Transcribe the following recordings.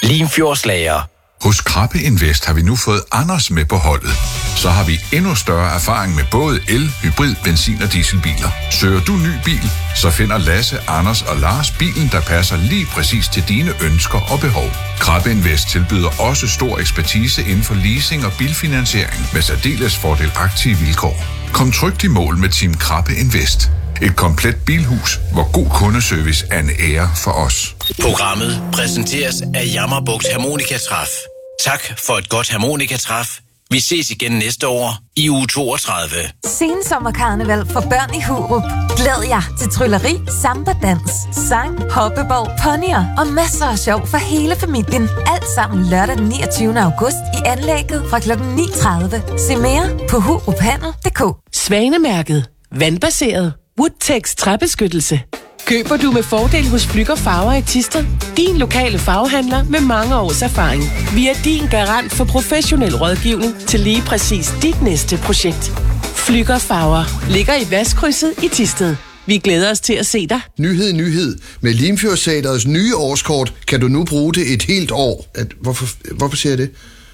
Limfjordslager. Hos Krabbe Invest har vi nu fået Anders med på holdet. Så har vi endnu større erfaring med både el, hybrid, benzin- og dieselbiler. Søger du ny bil, så finder Lasse, Anders og Lars bilen, der passer lige præcis til dine ønsker og behov. Krabbe Invest tilbyder også stor ekspertise inden for leasing og bilfinansiering med særdeles fordelagtige vilkår. Kom trygt i mål med Team Krabbe Invest. Et komplet bilhus, hvor god kundeservice er en ære for os. Programmet præsenteres af Jammerbugt Harmonikatræf. Tak for et godt harmonikatræf. Vi ses igen næste år i uge 32. Sensommerkarneval for børn i Hurup. Glæd jer til trylleri, samba-dans, sang, hoppeball, ponyer og masser af sjov for hele familien. Alt sammen lørdag den 29. august i anlægget fra kl. 9.30. Se mere på huruphandel.dk. Svanemærket. Vandbaseret. Woodtex træbeskyttelse. Køber du med fordel hos Flügger Farver i Thisted? Din lokale farvehandler med mange års erfaring. Vi er din garant for professionel rådgivning til lige præcis dit næste projekt. Flügger Farver ligger i Vestkrydset i Thisted. Vi glæder os til at se dig. Nyhed. Med Limfjordteatrets nye årskort kan du nu bruge det et helt år. Hvorfor siger jeg det?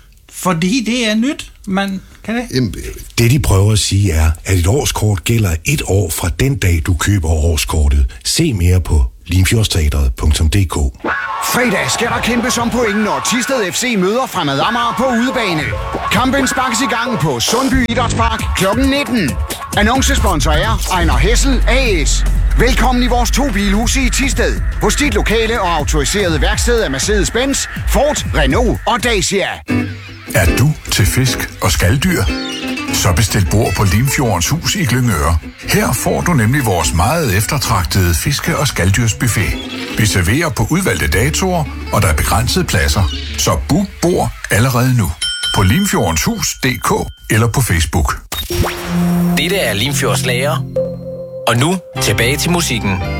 Fordi det er nyt, man kan det. Jamen, det de prøver at sige er, at et årskort gælder 1 år fra den dag, du køber årskortet. Se mere på limfjordsteatret.dk. Fredag skal der kæmpes om point, når Thisted FC møder Fremad Amager på udebane. Kampen sparkes i gang på Sundby Idrætspark kl. 19. Annoncesponsor er Ejner Hessel AS. Velkommen i vores 2 bilhuse i Thisted. Hos dit lokale og autoriserede værksted af Mercedes-Benz, Ford, Renault og Dacia. Er du til fisk og skaldyr? Så bestil bord på Limfjordens Hus i Glyngøre. Her får du nemlig vores meget eftertragtede fiske- og skalddyrsbuffet. Vi serverer på udvalgte datoer, og der er begrænsede pladser. Så book bord allerede nu på limfjordenshus.dk eller på Facebook. Dette er Limfjordslager. Og nu tilbage til musikken.